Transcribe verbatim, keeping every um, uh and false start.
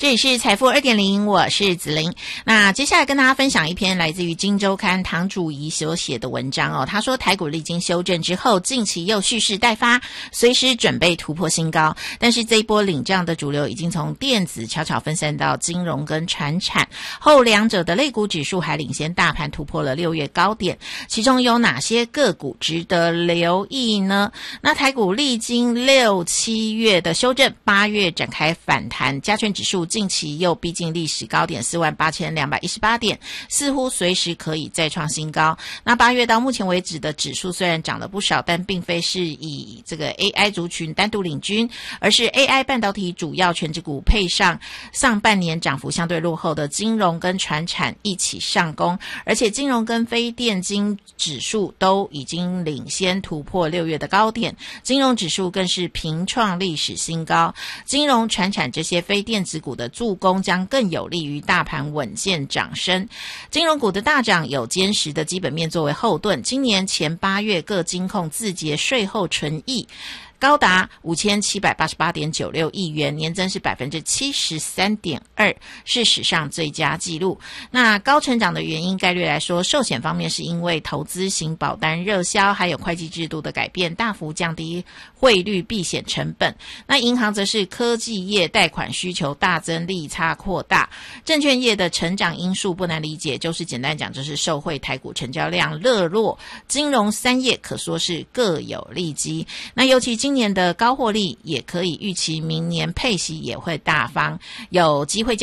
这里是财富 二点零， 我是子玲。那接下来跟大家分享一篇来自于今周刊唐祖仪所写的文章哦。他说台股历经修正之后，近期又蓄势待发，随时准备突破新高。但是这一波领涨的主流已经从电子悄悄分散到金融跟传产，后两者的类股指数还领先大盘突破了六月高点。其中有哪些个股值得留意呢？那台股历经六七月的修正，八月展开反弹，加权指数近期又逼近历史高点 四万八千两百一十八 点，似乎随时可以再创新高。那八月到目前为止的指数虽然涨了不少，但并非是以这个 A I 族群单独领军，而是 A I 半导体主要权值股配上上半年涨幅相对落后的金融跟传产一起上攻，而且金融跟非电金指数都已经领先突破六月的高点，金融指数更是平创历史新高。金融传产这些非电子股的助攻将更有利于大盘稳健涨升。金融股的大涨有坚实的基本面作为后盾，今年前八月各金控自结税后纯益高达 五千七百八十八点九六亿元，年增是 百分之七十三点二， 是史上最佳纪录。那高成长的原因概率来说，寿险方面是因为投资型保单热销，还有会计制度的改变，大幅降低汇率避险成本。那银行则是科技业贷款需求大增，利差扩大。证券业的成长因素不难理解，就是简单讲就是受惠台股成交量热络，金融三业可说是各有利基。那尤其今年的高获利，也可以预期明年配息也会大方，有机会